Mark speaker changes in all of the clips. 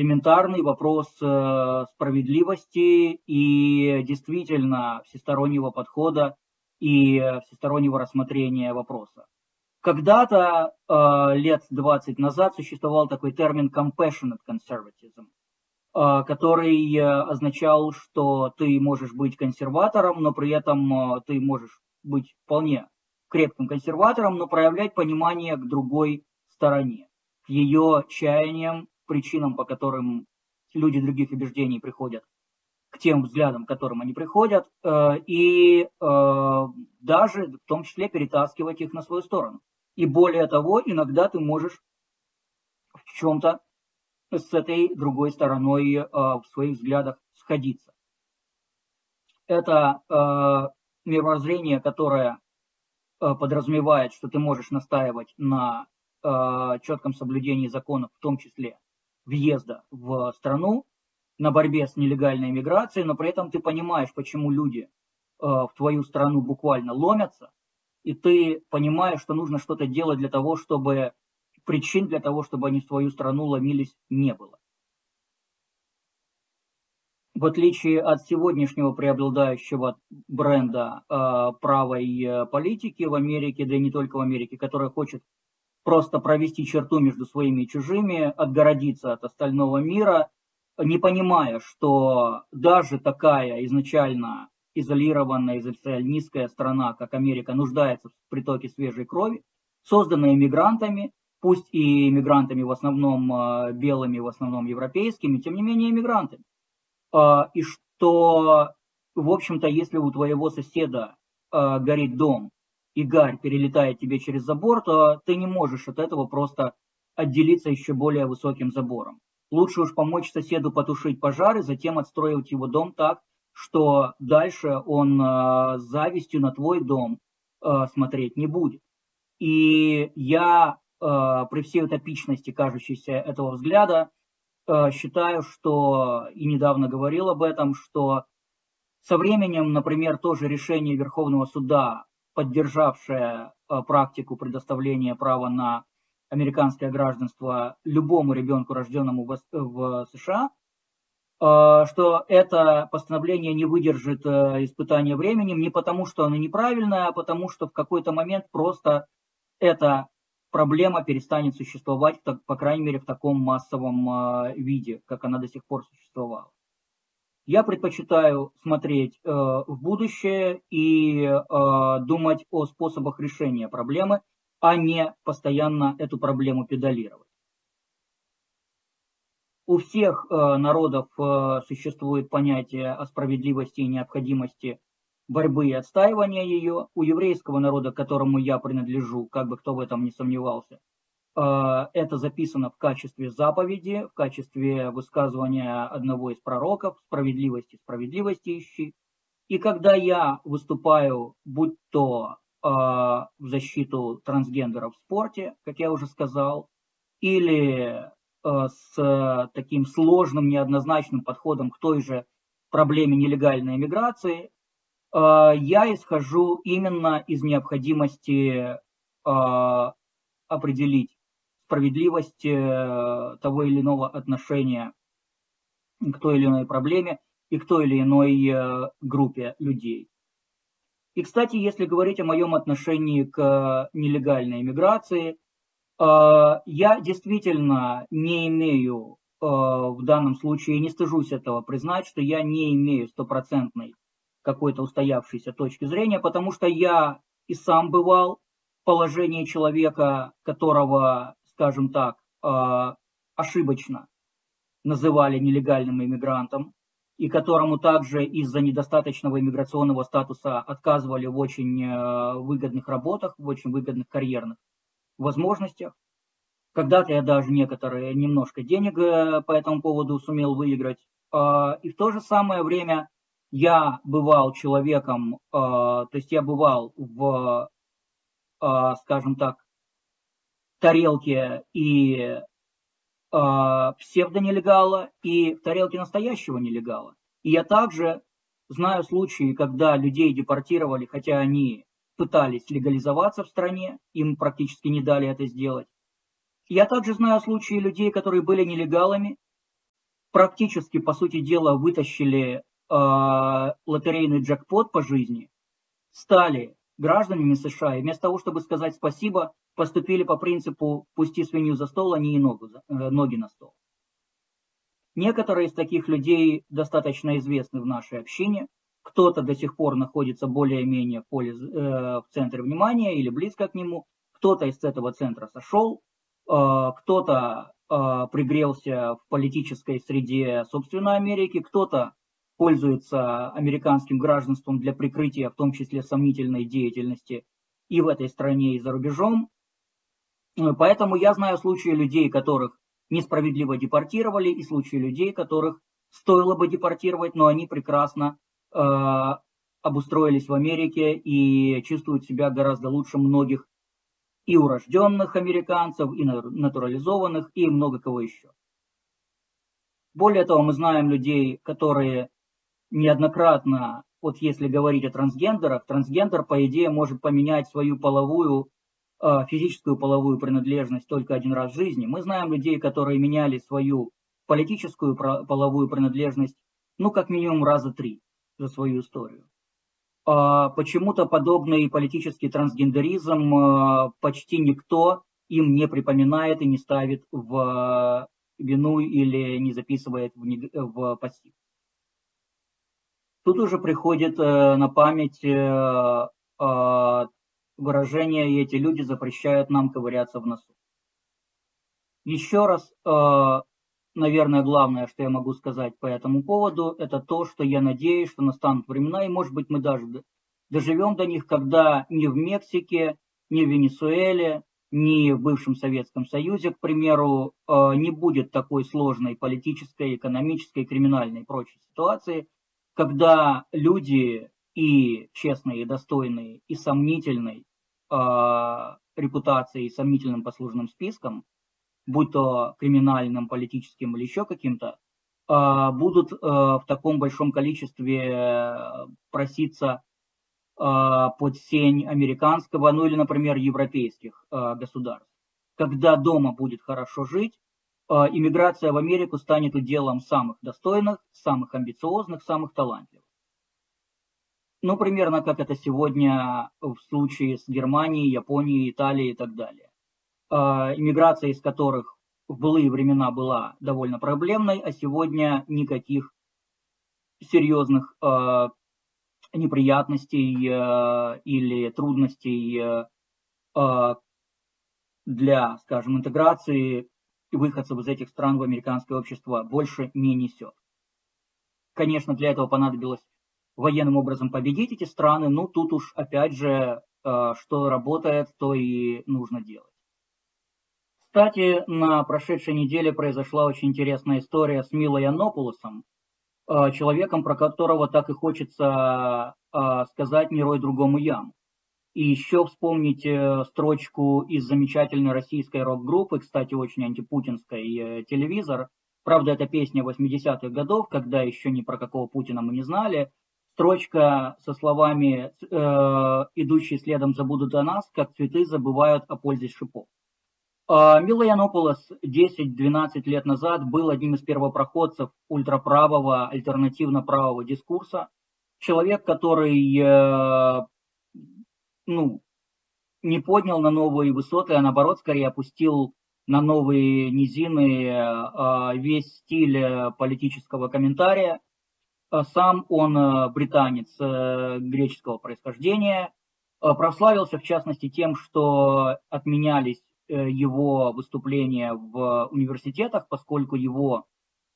Speaker 1: элементарный вопрос справедливости и действительно всестороннего подхода и всестороннего рассмотрения вопроса. Когда-то, лет 20 назад, существовал такой термин compassionate conservatism, который означал, что ты можешь быть консерватором, но при этом ты можешь быть вполне крепким консерватором, но проявлять понимание к другой стороне, к ее чаяниям, причинам, по которым люди других убеждений приходят к тем взглядам, к которым они приходят, и даже в том числе перетаскивать их на свою сторону. И более того, иногда ты можешь в чем-то с этой другой стороной в своих взглядах сходиться. Это мировоззрение, которое подразумевает, что ты можешь настаивать на четком соблюдении законов, в том числе въезда в страну, на борьбе с нелегальной миграцией, но при этом ты понимаешь, почему люди в твою страну буквально ломятся, и ты понимаешь, что нужно что-то делать для того, чтобы причин для того, чтобы они в свою страну ломились, не было. В отличие от сегодняшнего преобладающего бренда правой политики в Америке, да и не только в Америке, которая хочет просто провести черту между своими и чужими, отгородиться от остального мира, не понимая, что даже такая изначально изолированная, изоляционистская страна, как Америка, нуждается в притоке свежей крови, созданная мигрантами, пусть и мигрантами в основном белыми, в основном европейскими, тем не менее мигрантами. И что, в общем-то, если у твоего соседа горит дом, и гарь перелетает тебе через забор, то ты не можешь от этого просто отделиться еще более высоким забором. Лучше уж помочь соседу потушить пожар и затем отстроить его дом так, что дальше он с завистью на твой дом смотреть не будет. И я при всей утопичности кажущейся этого взгляда считаю, что, и недавно говорил об этом, что со временем, например, тоже решение Верховного суда, поддержавшее практику предоставления права на американское гражданство любому ребенку, рожденному в США, что это постановление не выдержит испытания временем не потому, что оно неправильное, а потому, что в какой-то момент просто эта проблема перестанет существовать, по крайней мере, в таком массовом виде, как она до сих пор существовала. Я предпочитаю смотреть в будущее и думать о способах решения проблемы, а не постоянно эту проблему педалировать. У всех народов существует понятие о справедливости и необходимости борьбы и отстаивания ее. У еврейского народа, к которому я принадлежу, как бы кто в этом не сомневался, это записано в качестве заповеди, в качестве высказывания одного из пророков: справедливости, справедливости ищи. И когда я выступаю, будь то в защиту трансгендеров в спорте, как я уже сказал, или с таким сложным, неоднозначным подходом к той же проблеме нелегальной миграции, я исхожу именно из необходимости определить справедливость того или иного отношения к той или иной проблеме и к той или иной группе людей. И, кстати, если говорить о моем отношении к нелегальной миграции, я действительно не имею в данном случае, не стыжусь этого признать, что я не имею стопроцентной какой-то устоявшейся точки зрения, потому что я и сам бывал в положении человека, которого, скажем так, ошибочно называли нелегальным иммигрантом, и которому также из-за недостаточного иммиграционного статуса отказывали в очень выгодных работах, в очень выгодных карьерных возможностях. Когда-то я даже немножко денег по этому поводу сумел выиграть. И в то же самое время я бывал человеком, то есть я бывал в, скажем так, тарелке и псевдонелегала, и в тарелке настоящего нелегала. И я также знаю случаи, когда людей депортировали, хотя они пытались легализоваться в стране, им практически не дали это сделать. Я также знаю случаи людей, которые были нелегалами, практически, по сути дела, вытащили лотерейный джекпот по жизни, стали гражданами США и вместо того, чтобы сказать спасибо, поступили по принципу «пусти свинью за стол, а не и ноги на стол». Некоторые из таких людей достаточно известны в нашей общине. Кто-то до сих пор находится более-менее в центре внимания или близко к нему. Кто-то из этого центра сошел. Кто-то пригрелся в политической среде собственной Америки. Кто-то пользуется американским гражданством для прикрытия, в том числе сомнительной деятельности и в этой стране, и за рубежом. Поэтому я знаю случаи людей, которых несправедливо депортировали, и случаи людей, которых стоило бы депортировать, но они прекрасно обустроились в Америке и чувствуют себя гораздо лучше многих и урожденных американцев, и натурализованных, и много кого еще. Более того, мы знаем людей, которые неоднократно, вот если говорить о трансгендерах, трансгендер, по идее, может поменять свою физическую половую принадлежность только один раз в жизни. Мы знаем людей, которые меняли свою политическую половую принадлежность, как минимум раза 3 за свою историю. Почему-то подобный политический трансгендеризм почти никто им не припоминает и не ставит в вину или не записывает в пассив. Тут уже приходит на память выражение, и эти люди запрещают нам ковыряться в носу. Еще раз, наверное, главное, что я могу сказать по этому поводу, это то, что я надеюсь, что настанут времена, и, может быть, мы даже доживем до них, когда ни в Мексике, ни в Венесуэле, ни в бывшем Советском Союзе, к примеру, не будет такой сложной политической, экономической, криминальной и прочей ситуации, когда люди и честные, и достойные, и сомнительной репутацией, и сомнительным послужным списком, будь то криминальным, политическим или еще каким-то, будут в таком большом количестве проситься под сень американского, или, например, европейских государств. Когда дома будет хорошо жить, иммиграция в Америку станет уделом самых достойных, самых амбициозных, самых талантливых. Примерно как это сегодня в случае с Германией, Японией, Италией и так далее. Иммиграция из которых в былые времена была довольно проблемной, а сегодня никаких серьезных неприятностей или трудностей для, скажем, интеграции выходцев из этих стран в американское общество больше не несет. Конечно, для этого понадобилось военным образом победить эти страны, но тут уж опять же, что работает, то и нужно делать. Кстати, на прошедшей неделе произошла очень интересная история с Милой Yiannopoulos, человеком, про которого так и хочется сказать «не рой другому яму». И еще вспомнить строчку из замечательной российской рок-группы, кстати, очень антипутинской, «Телевизор». Правда, это песня 80-х годов, когда еще ни про какого Путина мы не знали. Строчка со словами «идущие следом забудут о нас, как цветы забывают о пользе шипов». Мила Yiannopoulos 10-12 лет назад был одним из первопроходцев ультраправого, альтернативно-правого дискурса. Человек, который не поднял на новые высоты, а наоборот, скорее опустил на новые низины весь стиль политического комментария. Сам он британец греческого происхождения, прославился в частности тем, что отменялись его выступления в университетах, поскольку его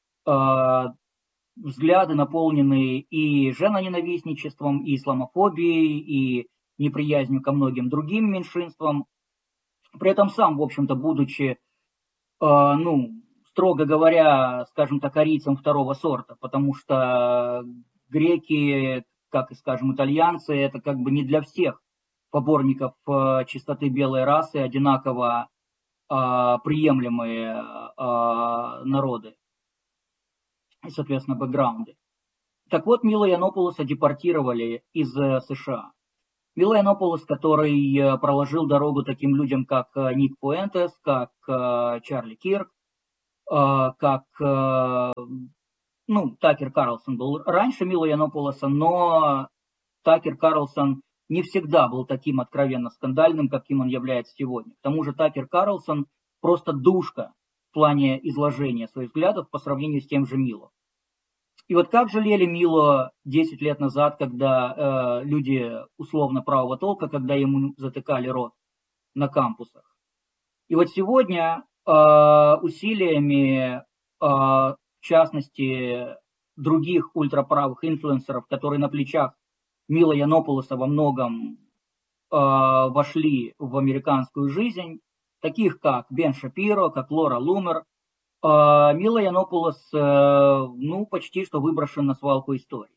Speaker 1: взгляды наполнены и женоненавистничеством, и исламофобией, и неприязнью ко многим другим меньшинствам. При этом сам, в общем-то, будучи, строго говоря, скажем так, арийцем второго сорта, потому что греки, как и, скажем, итальянцы, это как бы не для всех поборников чистоты белой расы одинаково приемлемые народы и, соответственно, бэкграунды. Так вот, Милу Yiannopoulos депортировали из США. Мила Yiannopoulos, который проложил дорогу таким людям, как Ник Пуэнтес, как Чарли Кирк, как, Такер Карлсон был раньше Мило Yiannopoulos, но Такер Карлсон не всегда был таким откровенно скандальным, каким он является сегодня. К тому же Такер Карлсон просто душка в плане изложения своих взглядов по сравнению с тем же Мило. И вот как жалели Мило 10 лет назад, когда люди условно правого толка, когда ему затыкали рот на кампусах. И вот сегодня усилиями, в частности, других ультраправых инфлюенсеров, которые на плечах Мила Yiannopoulos во многом вошли в американскую жизнь, таких как Бен Шапиро, как Лора Лумер, Мило Yiannopoulos, почти что выброшен на свалку истории.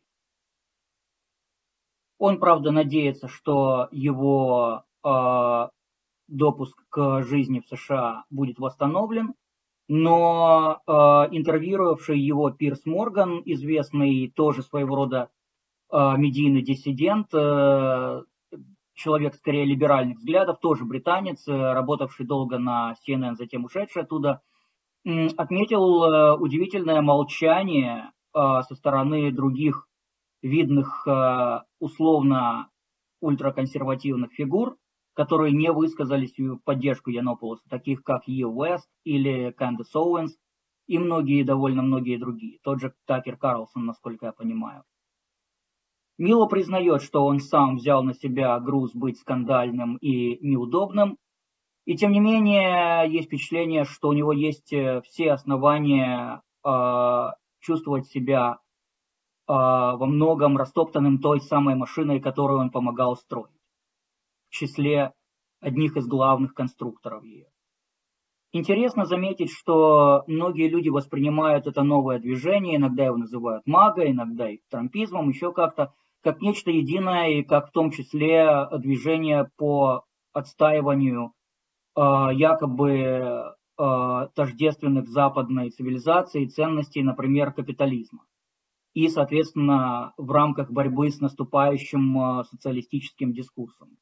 Speaker 1: Он, правда, надеется, что его допуск к жизни в США будет восстановлен, но интервьюировавший его Пирс Морган, известный тоже своего рода медийный диссидент, человек скорее либеральных взглядов, тоже британец, работавший долго на CNN, затем ушедший оттуда, отметил удивительное молчание со стороны других видных условно ультраконсервативных фигур, которые не высказались в поддержку Yiannopoulos, таких как Е. Уэст или Кэндис Оуэнс и довольно многие другие. Тот же Такер Карлсон, насколько я понимаю. Мило признает, что он сам взял на себя груз быть скандальным и неудобным, и тем не менее есть впечатление, что у него есть все основания чувствовать себя во многом растоптанным той самой машиной, которую он помогал строить, в числе одних из главных конструкторов ее. Интересно заметить, что многие люди воспринимают это новое движение, иногда его называют МАГА, иногда и трампизмом, еще как-то, как нечто единое, и как в том числе движение по отстаиванию якобы тождественных западной цивилизации ценностей, например, капитализма. И, соответственно, в рамках борьбы с наступающим социалистическим дискурсом.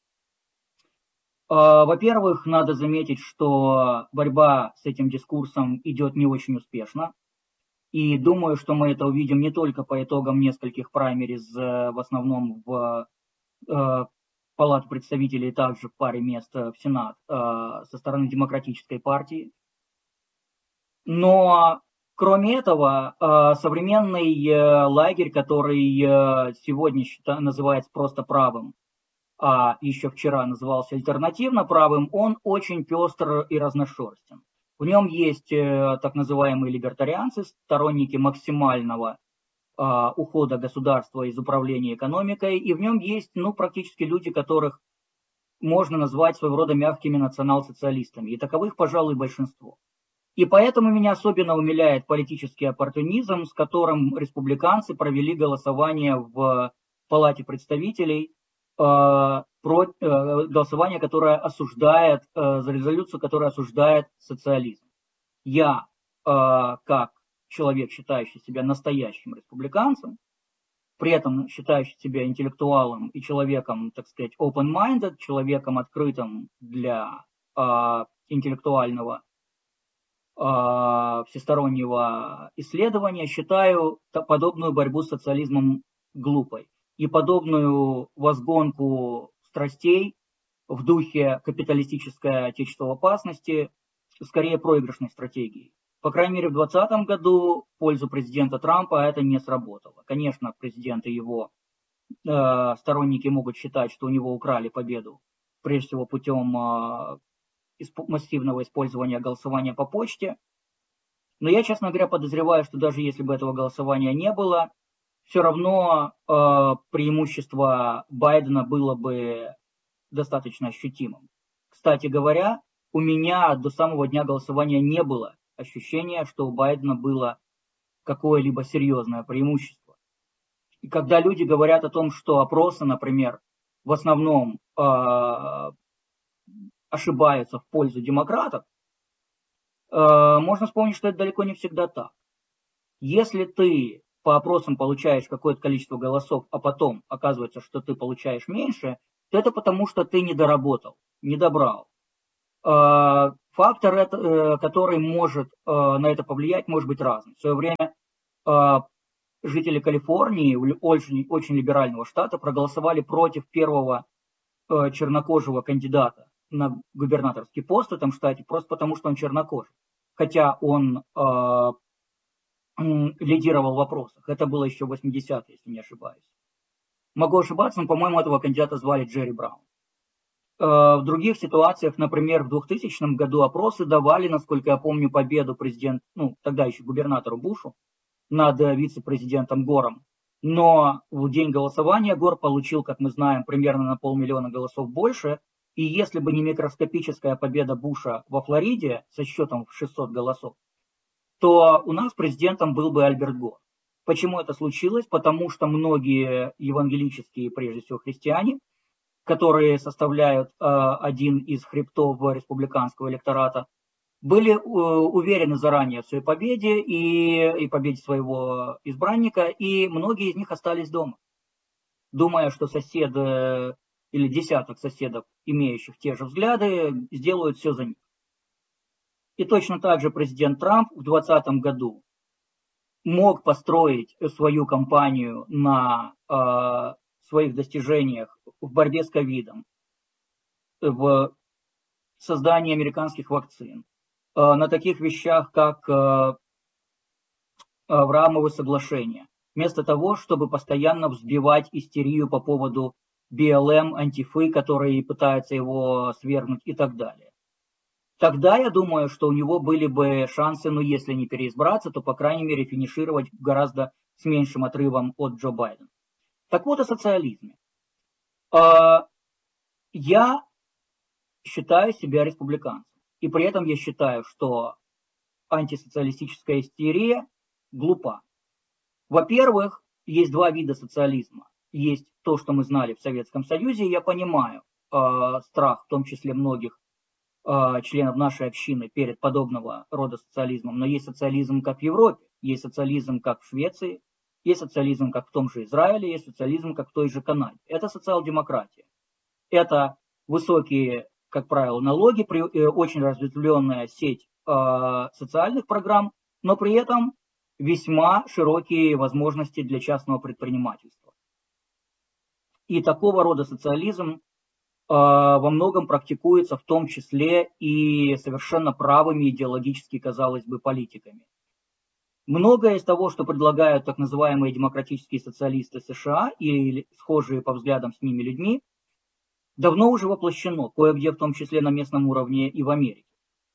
Speaker 1: Во-первых, надо заметить, что борьба с этим дискурсом идет не очень успешно. И думаю, что мы это увидим не только по итогам нескольких праймериз, в основном в Палату представителей, также в паре мест в Сенат со стороны Демократической партии. Но кроме этого, современный лагерь, который сегодня называется просто правым, а еще вчера назывался альтернативно правым, он очень пестр и разношерстен. В нем есть так называемые либертарианцы, сторонники максимального ухода государства из управления экономикой, и в нем есть практически люди, которых можно назвать своего рода мягкими национал-социалистами, и таковых, пожалуй, большинство. И поэтому меня особенно умиляет политический оппортунизм, с которым республиканцы провели голосование в Палате представителей, голосование, которое осуждает, за резолюцию, которая осуждает социализм. Я, как человек, считающий себя настоящим республиканцем, при этом считающий себя интеллектуалом и человеком, так сказать, open-minded, человеком открытым для интеллектуального всестороннего исследования, считаю подобную борьбу с социализмом глупой. И подобную возгонку страстей в духе капиталистической отечества в опасности скорее проигрышной стратегией. По крайней мере, в 2020 году в пользу президента Трампа это не сработало. Конечно, президент и его сторонники могут считать, что у него украли победу, прежде всего путем массивного использования голосования по почте. Но я, честно говоря, подозреваю, что даже если бы этого голосования не было, все равно преимущество Байдена было бы достаточно ощутимым. Кстати говоря, у меня до самого дня голосования не было ощущения, что у Байдена было какое-либо серьезное преимущество. И когда люди говорят о том, что опросы, например, в основном ошибаются в пользу демократов, можно вспомнить, что это далеко не всегда так. Если ты по опросам получаешь какое-то количество голосов, а потом оказывается, что ты получаешь меньше, то это потому, что ты не доработал, не добрал. Фактор, который может на это повлиять, может быть разный. В свое время жители Калифорнии, очень либерального штата, проголосовали против первого чернокожего кандидата на губернаторский пост в этом штате, просто потому что он чернокожий. Хотя он лидировал в вопросах. Это было еще в 80-е, если не ошибаюсь. Могу ошибаться, но, по-моему, этого кандидата звали Джерри Браун. В других ситуациях, например, в 2000 году опросы давали, насколько я помню, победу тогда еще губернатору Бушу над вице-президентом Гором. Но в день голосования Гор получил, как мы знаем, примерно на 500 000 голосов больше. И если бы не микроскопическая победа Буша во Флориде со счетом в 600 голосов, то у нас президентом был бы Альберт Гор. Почему это случилось? Потому что многие евангелические, прежде всего христиане, которые составляют один из хребтов республиканского электората, были уверены заранее в своей победе и победе своего избранника, и многие из них остались дома, думая, что сосед или десяток соседов, имеющих те же взгляды, сделают все за них. И точно так же президент Трамп в 2020 году мог построить свою кампанию на своих достижениях в борьбе с ковидом, в создании американских вакцин, на таких вещах, как Авраамовы соглашения, вместо того, чтобы постоянно взбивать истерию по поводу БЛМ, антифы, которые пытаются его свергнуть и так далее. Тогда я думаю, что у него были бы шансы, если не переизбраться, то, по крайней мере, финишировать гораздо с меньшим отрывом от Джо Байдена. Так вот, о социализме. Я считаю себя республиканцем. И при этом я считаю, что антисоциалистическая истерия глупа. Во-первых, есть два вида социализма. Есть то, что мы знали в Советском Союзе, и я понимаю страх, в том числе многих членов нашей общины перед подобного рода социализмом. Но есть социализм как в Европе, есть социализм как в Швеции, есть социализм как в том же Израиле, есть социализм как в той же Канаде. Это социал-демократия. Это высокие, как правило, налоги, очень разветвленная сеть социальных программ, но при этом весьма широкие возможности для частного предпринимательства. И такого рода социализм во многом практикуется в том числе и совершенно правыми идеологически, казалось бы, политиками. Многое из того, что предлагают так называемые демократические социалисты США или схожие по взглядам с ними людьми, давно уже воплощено, кое-где в том числе на местном уровне и в Америке.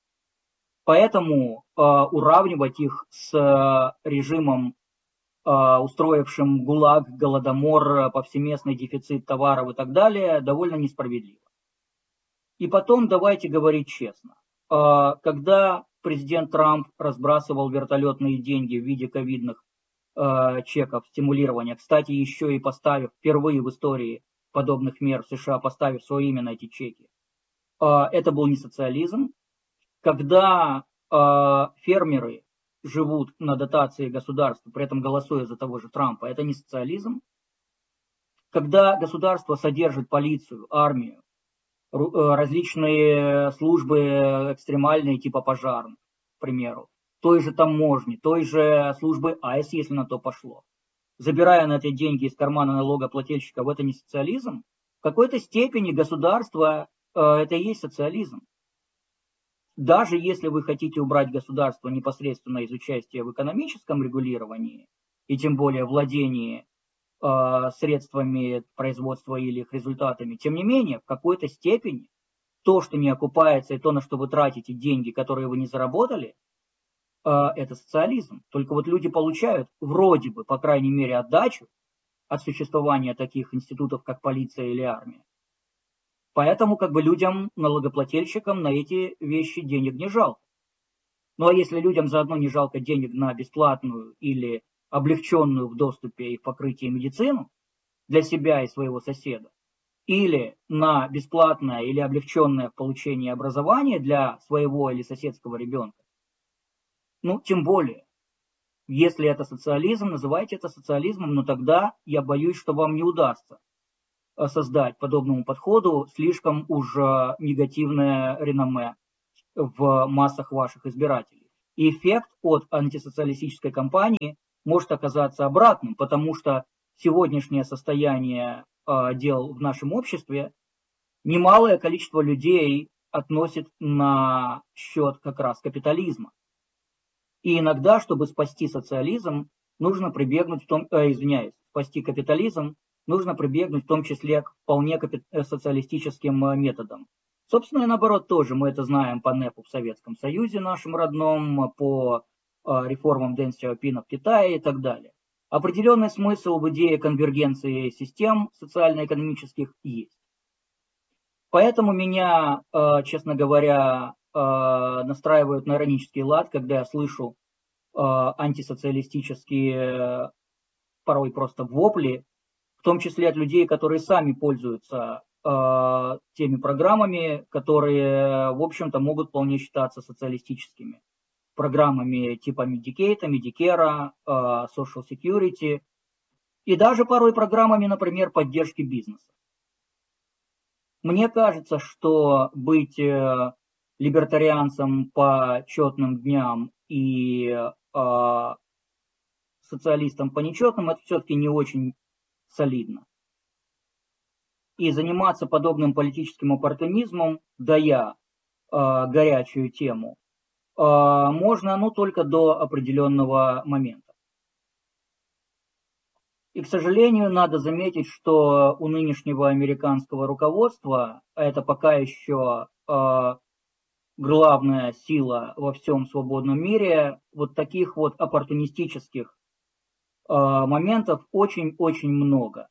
Speaker 1: Поэтому уравнивать их с режимом, устроившим ГУЛАГ, Голодомор, повсеместный дефицит товаров и так далее, довольно несправедливо. И потом давайте говорить честно. Когда президент Трамп разбрасывал вертолетные деньги в виде ковидных чеков стимулирования, кстати, еще и поставив впервые в истории подобных мер в США, поставив свое имя на эти чеки, это был не социализм. Когда фермеры живут на дотации государства, при этом голосуя за того же Трампа, это не социализм. Когда государство содержит полицию, армию, различные службы экстремальные, типа пожарных, к примеру, той же таможни, той же службы АЭС, если на то пошло, забирая на эти деньги из кармана налогоплательщиков, это не социализм? В какой-то степени государство это и есть социализм. Даже если вы хотите убрать государство непосредственно из участия в экономическом регулировании, и тем более владении средствами производства или их результатами, тем не менее, в какой-то степени то, что не окупается, и то, на что вы тратите деньги, которые вы не заработали, это социализм. Только вот люди получают вроде бы, по крайней мере, отдачу от существования таких институтов, как полиция или армия. Поэтому людям, налогоплательщикам на эти вещи денег не жалко. Ну а если людям заодно не жалко денег на бесплатную или облегченную в доступе и в покрытии медицину для себя и своего соседа, или на бесплатное или облегченное в получении образования для своего или соседского ребенка, тем более, если это социализм, называйте это социализмом, но тогда я боюсь, что вам не удастся создать подобному подходу слишком уж негативное реноме в массах ваших избирателей. И эффект от антисоциалистической кампании может оказаться обратным, потому что сегодняшнее состояние дел в нашем обществе немалое количество людей относит на счет как раз капитализма. И иногда, чтобы спасти социализм, нужно прибегнуть спасти капитализм, нужно прибегнуть в том числе к вполне социалистическим методам. Собственно, и наоборот тоже, мы это знаем по НЭПу в Советском Союзе нашем родном, по реформам Дэн Сяопина в Китае и так далее. Определенный смысл в идее конвергенции систем социально-экономических есть. Поэтому меня, честно говоря, настраивают на иронический лад, когда я слышу антисоциалистические порой просто вопли, в том числе от людей, которые сами пользуются теми программами, которые, в общем-то, могут вполне считаться социалистическими. Программами типа Medicare, Social Security и даже порой программами, например, поддержки бизнеса. Мне кажется, что быть либертарианцем по четным дням и социалистом по нечетным, это все-таки не очень солидно. И заниматься подобным политическим оппортунизмом, дая горячую тему, можно, только до определенного момента. И, к сожалению, надо заметить, что у нынешнего американского руководства, а это пока еще главная сила во всем свободном мире, вот таких вот оппортунистических моментов очень-очень много.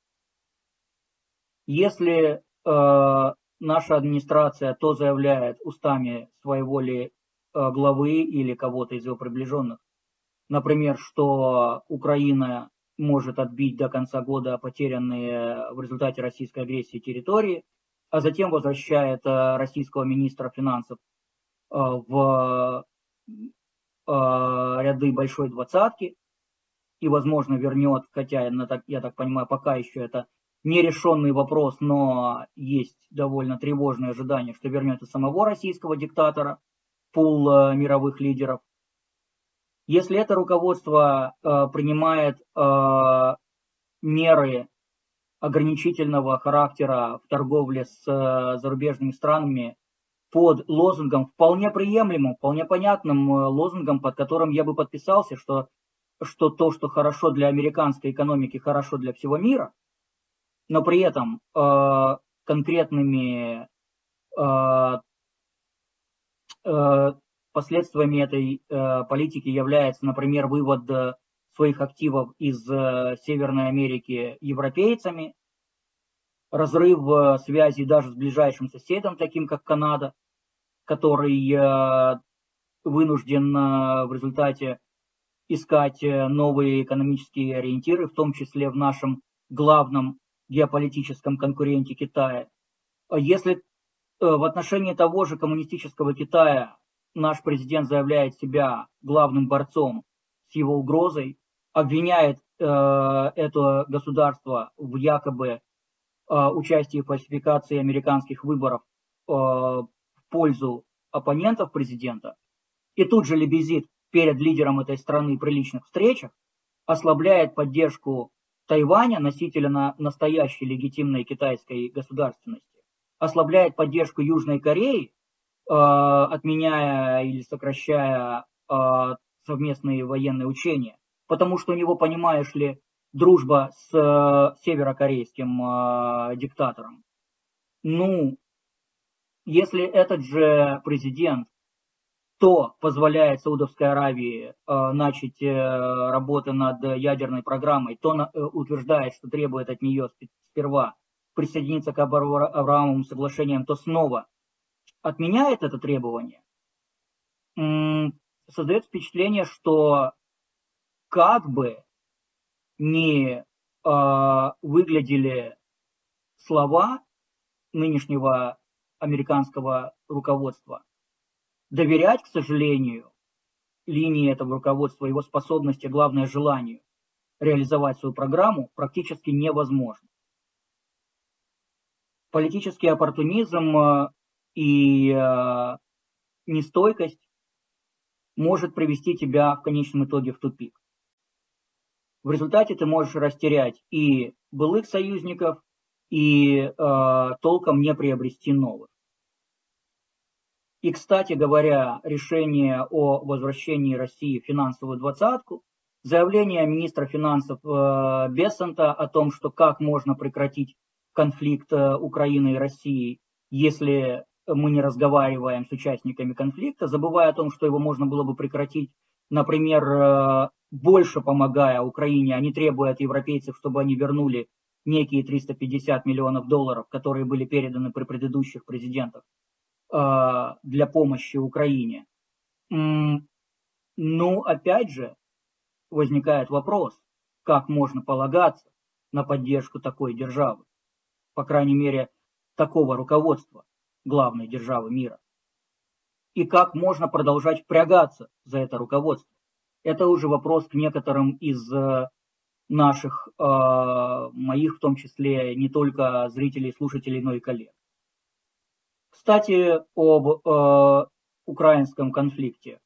Speaker 1: Если наша администрация то заявляет устами своего ли главы или кого-то из его приближенных, например, что Украина может отбить до конца года потерянные в результате российской агрессии территории, а затем возвращает российского министра финансов в ряды большой двадцатки и, возможно, вернет, хотя, я так понимаю, пока еще это нерешенный вопрос, но есть довольно тревожное ожидание, что вернет и самого российского диктатора, пул мировых лидеров. Если это руководство принимает меры ограничительного характера в торговле с зарубежными странами под лозунгом, вполне приемлемым, вполне понятным лозунгом, под которым я бы подписался, что то, что хорошо для американской экономики, хорошо для всего мира, но при этом конкретными последствиями этой политики является, например, вывод своих активов из Северной Америки европейцами, разрыв связи даже с ближайшим соседом, таким как Канада, который вынужден в результате искать новые экономические ориентиры, в том числе в нашем главном геополитическом конкуренте Китае. Если в отношении того же коммунистического Китая наш президент заявляет себя главным борцом с его угрозой, обвиняет это государство в якобы участии в фальсификации американских выборов в пользу оппонентов президента, и тут же лебезит перед лидером этой страны при личных встречах, ослабляет поддержку Тайваня, носителя настоящей легитимной китайской государственности, ослабляет поддержку Южной Кореи, отменяя или сокращая совместные военные учения, потому что у него, понимаешь ли, дружба с северокорейским диктатором. Если этот же президент то позволяет Саудовской Аравии начать работы над ядерной программой, то утверждает, что требует от нее сперва присоединиться к Авраамовым соглашениям, то снова отменяет это требование, создает впечатление, что как бы ни выглядели слова нынешнего американского руководства, доверять, к сожалению, линии этого руководства, его способности, главное желанию реализовать свою программу практически невозможно. Политический оппортунизм и нестойкость может привести тебя в конечном итоге в тупик. В результате ты можешь растерять и былых союзников, и толком не приобрести новых. И, кстати говоря, решение о возвращении России в финансовую двадцатку, заявление министра финансов Бессента о том, что как можно прекратить конфликт Украины и России, если мы не разговариваем с участниками конфликта, забывая о том, что его можно было бы прекратить, например, больше помогая Украине, а не требуя от европейцев, чтобы они вернули некие 350 миллионов долларов, которые были переданы при предыдущих президентах для помощи Украине. Ну, опять же, возникает вопрос, как можно полагаться на поддержку такой державы, по крайней мере, такого руководства главной державы мира. И как можно продолжать впрягаться за это руководство. Это уже вопрос к некоторым из наших, моих в том числе, не только зрителей, слушателей, но и коллег. Кстати, об украинском конфликте.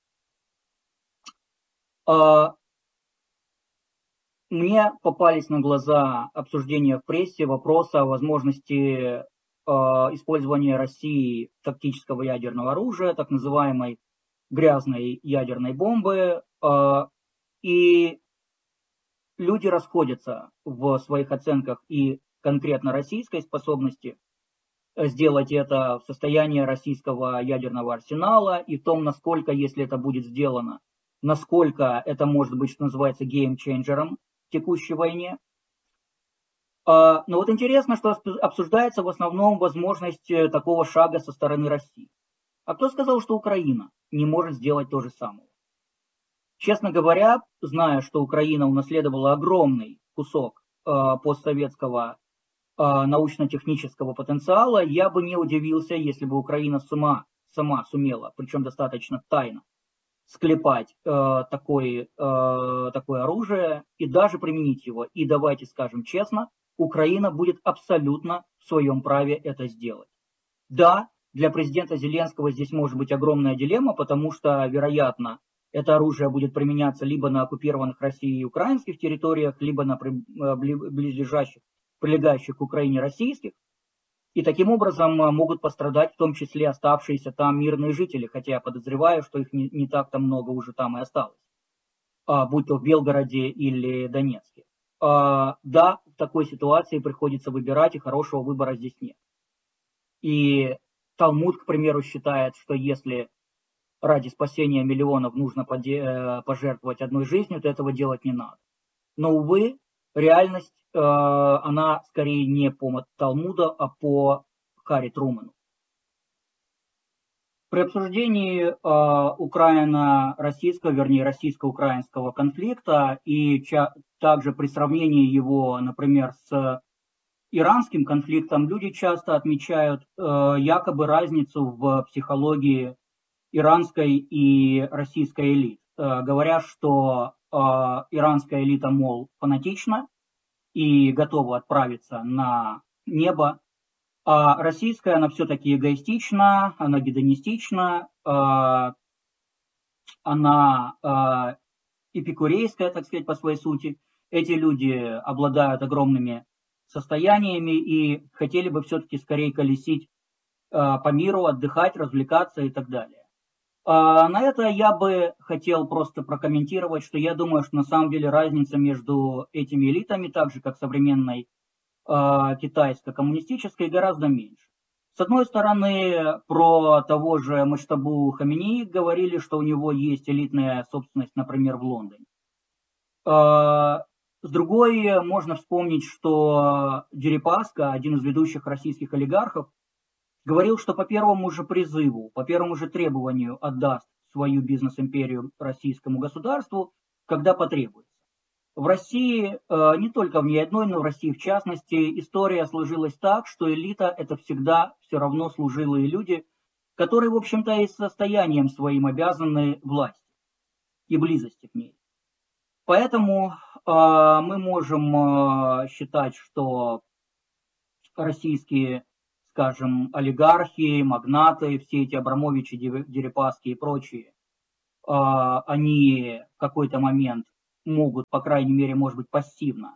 Speaker 1: Мне попались на глаза обсуждения в прессе вопроса о возможности использования России тактического ядерного оружия, так называемой грязной ядерной бомбы. И люди расходятся в своих оценках и конкретно российской способности сделать это в состоянии российского ядерного арсенала и в том, насколько, если это будет сделано, насколько это может быть, что называется, геймченджером в текущей войне. Но вот интересно, что обсуждается в основном возможность такого шага со стороны России. А кто сказал, что Украина не может сделать то же самое? Честно говоря, зная, что Украина унаследовала огромный кусок постсоветского научно-технического потенциала, я бы не удивился, если бы Украина сама сумела, причем достаточно тайно, склепать такое оружие и даже применить его. И давайте скажем честно, Украина будет абсолютно в своем праве это сделать. Да, для президента Зеленского здесь может быть огромная дилемма, потому что, вероятно, это оружие будет применяться либо на оккупированных Россией и украинских территориях, либо на близлежащих, прилегающих к Украине российских. И таким образом могут пострадать в том числе оставшиеся там мирные жители, хотя я подозреваю, что их не так-то много уже там и осталось, будь то в Белгороде или Донецке. Да, в такой ситуации приходится выбирать, и хорошего выбора здесь нет. И Талмуд, к примеру, считает, что если ради спасения миллионов нужно пожертвовать одной жизнью, то этого делать не надо. Но, увы, реальность, она скорее не по Талмуду, а по Харри Труману. При обсуждении украино-российского, вернее, российско-украинского конфликта и также при сравнении его, например, с иранским конфликтом, люди часто отмечают якобы разницу в психологии иранской и российской элит. Говорят, что иранская элита, мол, фанатична и готова отправиться на небо, а российская, она все-таки эгоистична, она гедонистична, она эпикурейская, так сказать, по своей сути. Эти люди обладают огромными состояниями и хотели бы все-таки скорее колесить по миру, отдыхать, развлекаться и так далее. На это я бы хотел просто прокомментировать, что я думаю, что на самом деле разница между этими элитами, так же как современной китайско-коммунистической, гораздо меньше. С одной стороны, про того же Муджтабу Хаминеи говорили, что у него есть элитная собственность, например, в Лондоне. С другой, можно вспомнить, что Дерипаска, один из ведущих российских олигархов, говорил, что по первому же призыву, по первому же требованию отдаст свою бизнес-империю российскому государству, когда потребуется. В России, не только в ней одной, но в России в частности, история сложилась так, что элита – это всегда все равно служилые люди, которые, в общем-то, и состоянием своим обязаны власти и близости к ней. Поэтому мы можем считать, что российские скажем, олигархи, магнаты, все эти Абрамовичи, Дерипаски и прочие, они в какой-то момент могут, по крайней мере, может быть, пассивно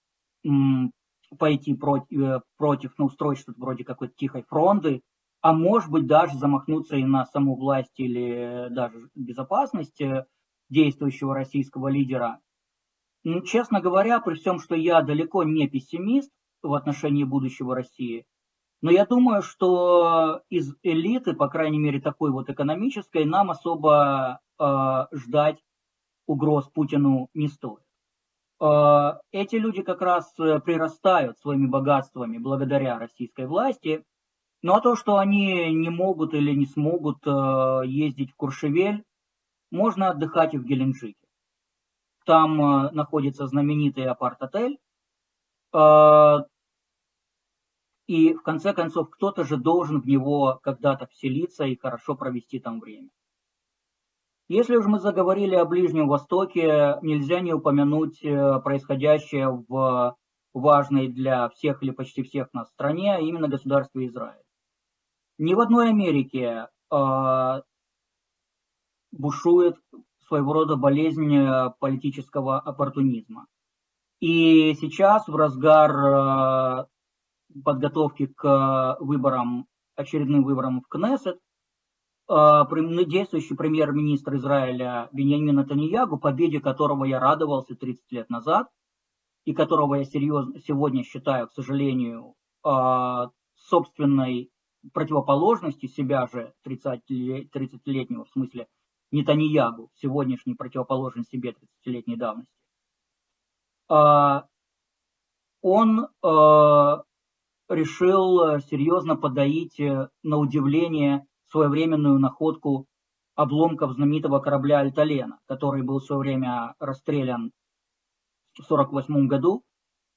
Speaker 1: пойти против, ну, устроить что-то вроде какой-то тихой фронты, а может быть даже замахнуться и на саму власть или даже безопасность действующего российского лидера. Ну, честно говоря, при всем, что я далеко не пессимист в отношении будущего России, но я думаю, что из элиты, по крайней мере такой вот экономической, нам особо ждать угроз Путину не стоит. Эти люди как раз прирастают своими богатствами благодаря российской власти. Ну а то, что они не могут или не смогут ездить в Куршевель, можно отдыхать и в Геленджике. Там находится знаменитый апарт-отель. И в конце концов кто-то же должен в него когда-то вселиться и хорошо провести там время. Если уж мы заговорили о Ближнем Востоке, нельзя не упомянуть происходящее в важной для всех или почти всех нас стране, а именно государстве Израиль. Ни в одной Америке бушует своего рода болезнь политического оппортунизма. И сейчас в разгар подготовки к выборам, очередным выборам в Кнессет, действующий премьер-министр Израиля Биньямин Нетаньяху, победе которого я радовался 30 лет назад, и которого я сегодня считаю, к сожалению, собственной противоположностью себя же 30-летнего, в смысле Нетаньяху, сегодняшний противоположен себе 30-летней давности. Он решил серьезно подоить, на удивление, своевременную находку обломков знаменитого корабля Альталена, который был в свое время расстрелян в 1948 году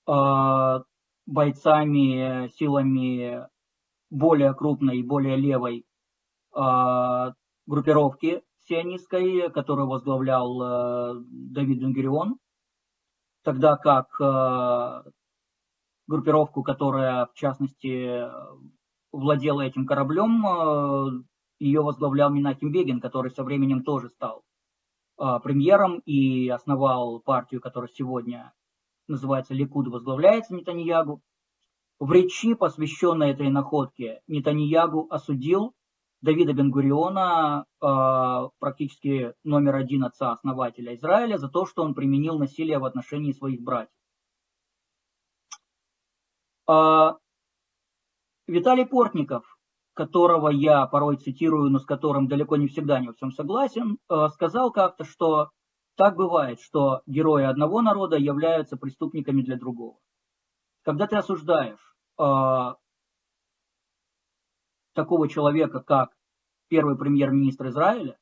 Speaker 1: бойцами, силами более крупной и более левой группировки сионистской, которую возглавлял Давид Бен-Гурион, тогда как группировку, которая, в частности, владела этим кораблем, ее возглавлял Менахем Бегин, который со временем тоже стал премьером и основал партию, которая сегодня называется Ликуд, возглавляется Нетаньяху. В речи, посвященной этой находке, Нетаньяху осудил Давида Бен-Гуриона, практически номер один отца-основателя Израиля, за то, что он применил насилие в отношении своих братьев. Виталий Портников, которого я порой цитирую, но с которым далеко не всегда не во всем согласен, сказал как-то, что так бывает, что герои одного народа являются преступниками для другого. Когда ты осуждаешь такого человека, как первый премьер-министр Израиля,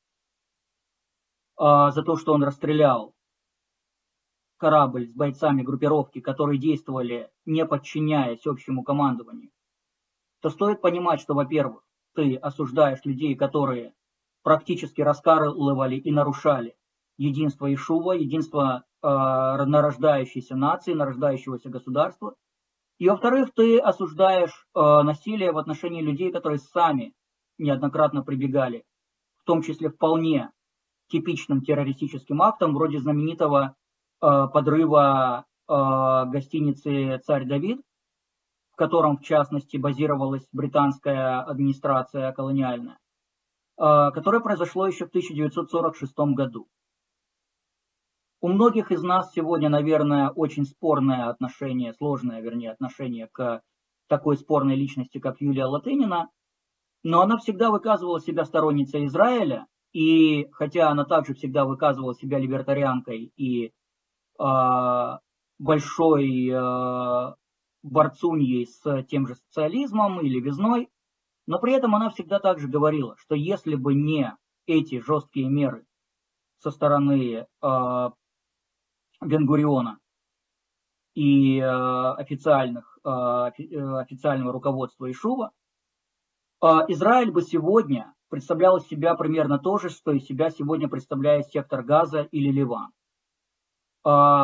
Speaker 1: за то, что он расстрелял корабль с бойцами группировки, которые действовали, не подчиняясь общему командованию, то стоит понимать, что, во-первых, ты осуждаешь людей, которые практически раскалывали и нарушали единство Ишува, единство нарождающейся нации, нарождающегося государства. И, во-вторых, ты осуждаешь насилие в отношении людей, которые сами неоднократно прибегали, в том числе вполне типичным террористическим актом, вроде знаменитого подрыва гостиницы «Царь Давид», в котором, в частности, базировалась британская администрация колониальная, которое произошло еще в 1946 году. У многих из нас сегодня, наверное, очень спорное отношение, сложное, вернее, отношение к такой спорной личности, как Юлия Латынина, но она всегда выказывала себя сторонницей Израиля, и хотя она также всегда выказывала себя либертарианкой и большой борцуньей с тем же социализмом и левизной, но при этом она всегда также говорила, что если бы не эти жесткие меры со стороны Бен-Гуриона и официального руководства Ишува, Израиль бы сегодня представлял из себя примерно то же, что из себя сегодня представляет сектор Газа или Ливан.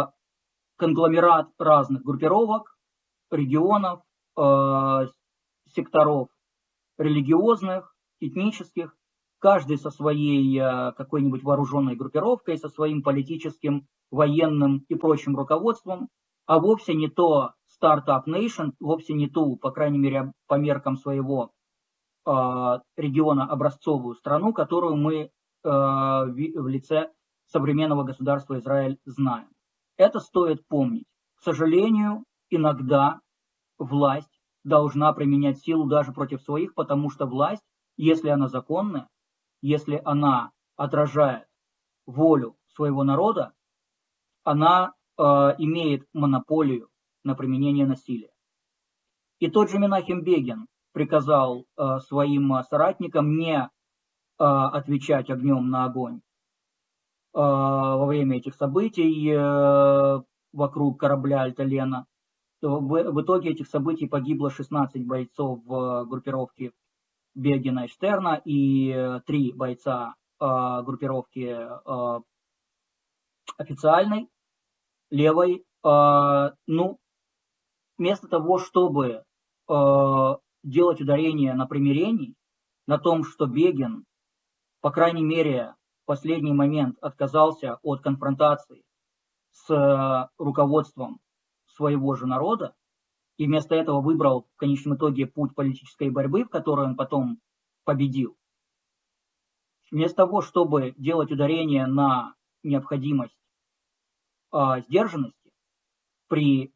Speaker 1: Конгломерат разных группировок, регионов, секторов религиозных, этнических, каждый со своей какой-нибудь вооруженной группировкой, со своим политическим, военным и прочим руководством, а вовсе не то стартап nation, вовсе не ту, по крайней мере, по меркам своего региона образцовую страну, которую мы в лице современного государства Израиль знаем. Это стоит помнить. К сожалению, иногда власть должна применять силу даже против своих, потому что власть, если она законная, если она отражает волю своего народа, она имеет монополию на применение насилия. И тот же Менахем Бегин приказал своим соратникам не отвечать огнем на огонь во время этих событий вокруг корабля Альталена. В итоге этих событий погибло 16 бойцов в группировке Бегина и Штерна и 3 бойца группировки официальной, левой. Ну, вместо того, чтобы делать ударение на примирении, на том, что Бегин, по крайней мере, в последний момент отказался от конфронтации с руководством своего же народа, и вместо этого выбрал в конечном итоге путь политической борьбы, в которой он потом победил. Вместо того, чтобы делать ударение на необходимость сдержанности при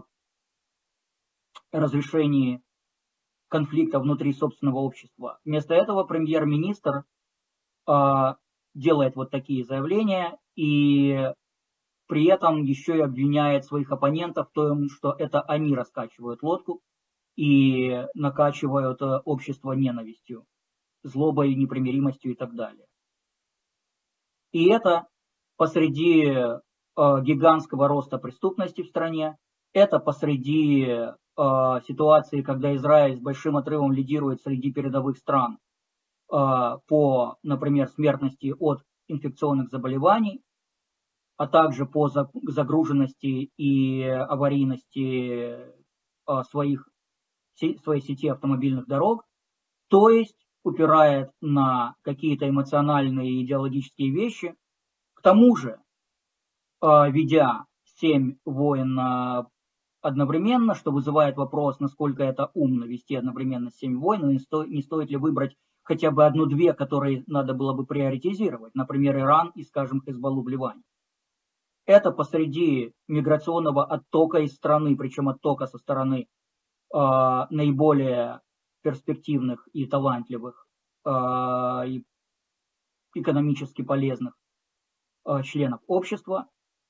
Speaker 1: разрешении конфликта внутри собственного общества, вместо этого премьер-министр делает вот такие заявления и при этом еще и обвиняет своих оппонентов в том, что это они раскачивают лодку и накачивают общество ненавистью, злобой, непримиримостью и так далее. И это посреди гигантского роста преступности в стране, это посреди ситуации, когда Израиль с большим отрывом лидирует среди передовых стран по, например, смертности от инфекционных заболеваний, а также по загруженности и аварийности своей сети автомобильных дорог, то есть упирает на какие-то эмоциональные и идеологические вещи. К тому же, ведя 7 войн одновременно, что вызывает вопрос, насколько это умно вести одновременно 7 войн, и не стоит ли выбрать хотя бы одну-две, которые надо было бы приоритизировать, например, Иран и, скажем, Хезболлу в Ливане. Это посреди миграционного оттока из страны, причем оттока со стороны наиболее перспективных и талантливых, и экономически полезных членов общества.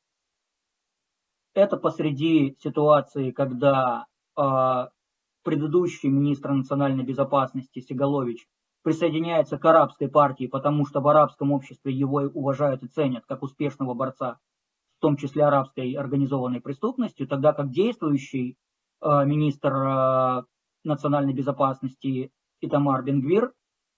Speaker 1: Это посреди ситуации, когда предыдущий министр национальной безопасности Сигалович присоединяется к арабской партии, потому что в арабском обществе его уважают и ценят как успешного борца, в том числе арабской организованной преступностью, тогда как действующий министр национальной безопасности Итамар Бен-Гвир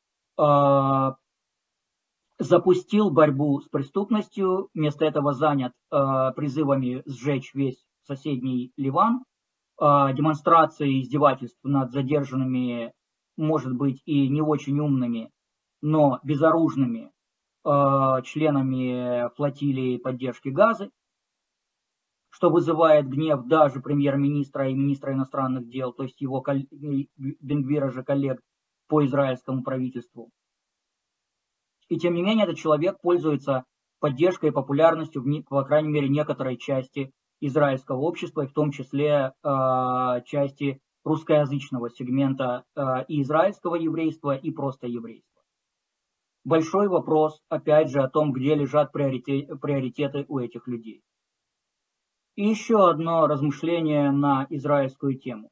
Speaker 1: запустил борьбу с преступностью, вместо этого занят призывами сжечь весь соседний Ливан, демонстрацией издевательств над задержанными, может быть, и не очень умными, но безоружными членами флотилии поддержки Газы, что вызывает гнев даже премьер-министра и министра иностранных дел, то есть его Бен-Гвира же коллег по израильскому правительству. И тем не менее этот человек пользуется поддержкой и популярностью, по крайней мере, некоторой части израильского общества, и в том числе части русскоязычного сегмента и израильского еврейства, и просто еврейства. Большой вопрос, опять же, о том, где лежат приоритеты у этих людей. И еще одно размышление на израильскую тему.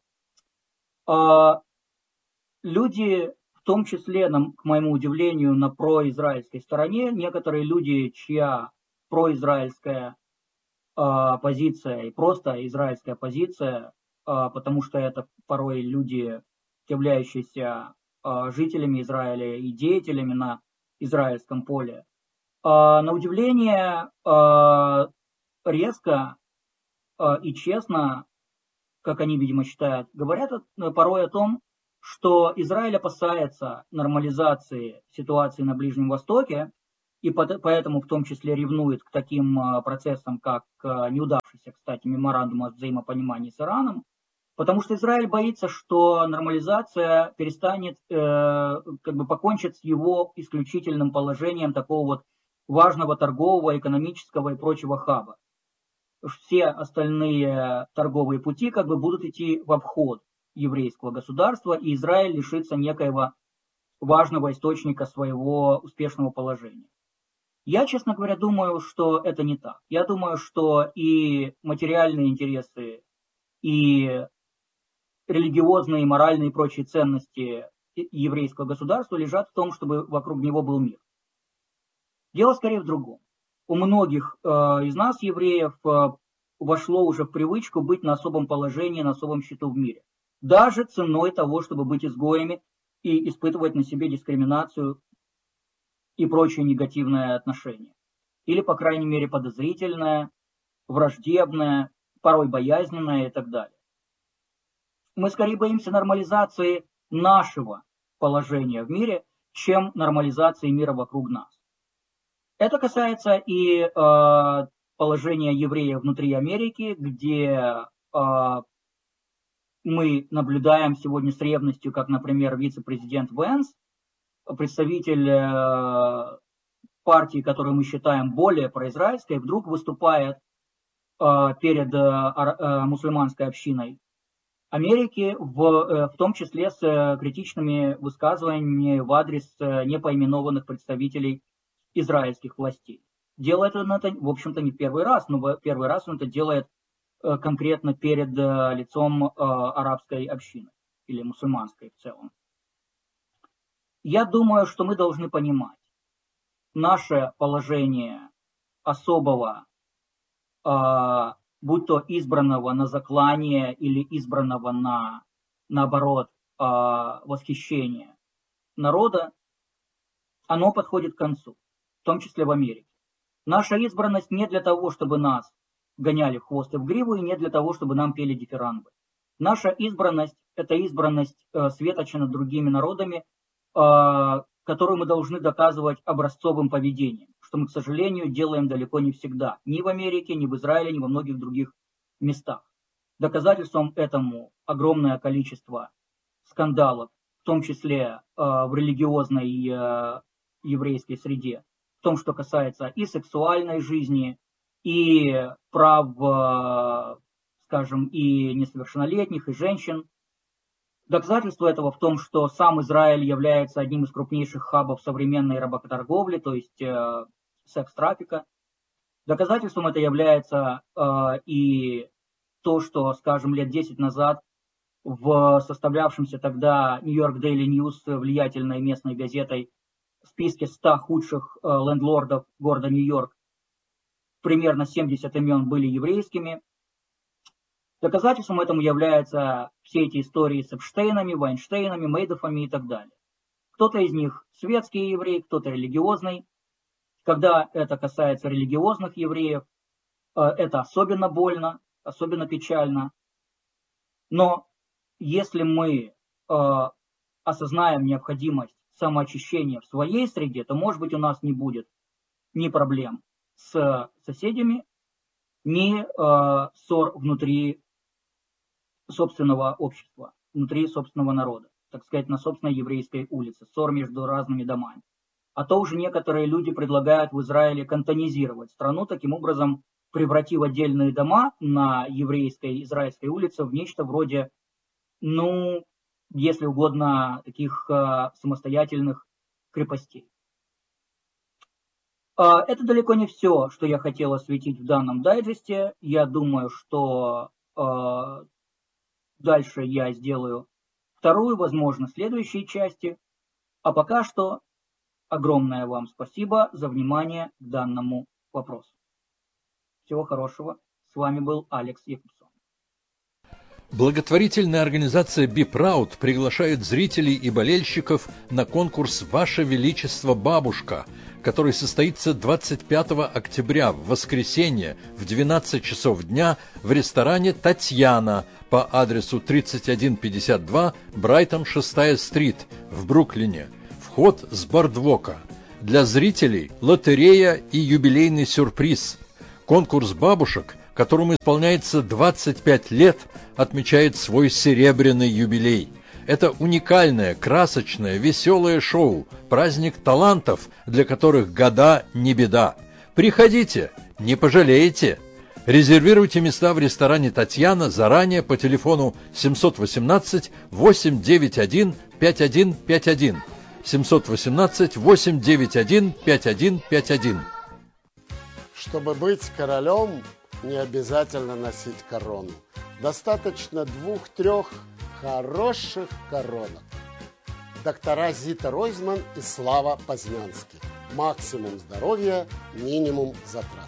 Speaker 1: Люди, в том числе, к моему удивлению, на произраильской стороне, некоторые люди, чья произраильская позиция и просто израильская позиция, потому что это порой люди, являющиеся жителями Израиля и деятелями на израильском поле, на удивление резко и честно, как они, видимо, считают, говорят порой о том, что Израиль опасается нормализации ситуации на Ближнем Востоке, и поэтому в том числе ревнует к таким процессам, как неудавшийся, кстати, меморандум о взаимопонимании с Ираном, потому что Израиль боится, что нормализация перестанет, покончит с его исключительным положением такого вот важного торгового, экономического и прочего хаба. Все остальные торговые пути будут идти в обход еврейского государства, и Израиль лишится некоего важного источника своего успешного положения. Я, честно говоря, думаю, что это не так. Я думаю, что и материальные интересы, и религиозные, моральные и прочие ценности еврейского государства лежат в том, чтобы вокруг него был мир. Дело скорее в другом. У многих из нас, евреев, вошло уже в привычку быть на особом положении, на особом счету в мире. Даже ценой того, чтобы быть изгоями и испытывать на себе дискриминацию и прочее негативное отношение. Или, по крайней мере, подозрительное, враждебное, порой боязненное и так далее. Мы скорее боимся нормализации нашего положения в мире, чем нормализации мира вокруг нас. Это касается и положения евреев внутри Америки, где мы наблюдаем сегодня с ревностью, как, например, вице-президент Венс, представитель партии, которую мы считаем более произраильской, вдруг выступает перед мусульманской общиной Америки, в том числе с критичными высказываниями в адрес непоименованных представителей израильских властей. Делает он это, в общем-то, не первый раз, но первый раз он это делает конкретно перед лицом арабской общины или мусульманской в целом. Я думаю, что мы должны понимать наше положение особого, будь то избранного на заклание или избранного на, наоборот, восхищение народа, оно подходит к концу, в том числе в Америке. Наша избранность не для того, чтобы нас гоняли в хвост и в гриву, и не для того, чтобы нам пели дифирамбы. Наша избранность – это избранность светоча над другими народами, которую мы должны доказывать образцовым поведением, что мы, к сожалению, делаем далеко не всегда, ни в Америке, ни в Израиле, ни во многих других местах. Доказательством этому огромное количество скандалов, в том числе в религиозной еврейской среде, в том, что касается и сексуальной жизни, и прав, скажем, и несовершеннолетних, и женщин. Доказательство этого в том, что сам Израиль является одним из крупнейших хабов современной работорговли, то есть секс-трафика. Доказательством это является и то, что, скажем, лет 10 назад в составлявшемся тогда New York Daily News, влиятельной местной газетой, в списке 100 худших лендлордов города Нью-Йорк, примерно 70 имен были еврейскими. Доказательством этому являются все эти истории с Эпштейнами, Вайнштейнами, Мейдофами и так далее. Кто-то из них светский еврей, кто-то религиозный. Когда это касается религиозных евреев, это особенно больно, особенно печально. Но если мы осознаем необходимость самоочищения в своей среде, то, может быть, у нас не будет ни проблем с соседями, ни ссор внутри собственного общества, внутри собственного народа, так сказать, на собственной еврейской улице, ссор между разными домами. А то уже некоторые люди предлагают в Израиле кантонизировать страну, таким образом превратив отдельные дома на еврейской израильской улице в нечто вроде, ну, если угодно, таких самостоятельных крепостей. Это далеко не все, что я хотел осветить в данном дайджесте. Я думаю, что дальше я сделаю вторую, возможно, в следующей части. А пока что огромное вам спасибо за внимание к данному вопросу. Всего хорошего. С вами был Алекс Якубсон.
Speaker 2: Благотворительная организация Be Proud приглашает зрителей и болельщиков на конкурс «Ваше Величество, бабушка», который состоится 25 октября в воскресенье в 12 часов дня в ресторане «Татьяна» по адресу 3152 Брайтон 6-я стрит в Бруклине. Вход с бордвока. Для зрителей лотерея и юбилейный сюрприз. Конкурс бабушек, которому исполняется 25 лет, отмечает свой серебряный юбилей. Это уникальное, красочное, веселое шоу, праздник талантов, для которых года не беда. Приходите, не пожалеете. Резервируйте места в ресторане «Татьяна» заранее по телефону 718-891-5151. 718-891-5151.
Speaker 3: Чтобы быть королем, не обязательно носить корону. Достаточно 2-3 хороших коронок. Доктора Зита Ройзман и Слава Познянский. Максимум здоровья, минимум затрат.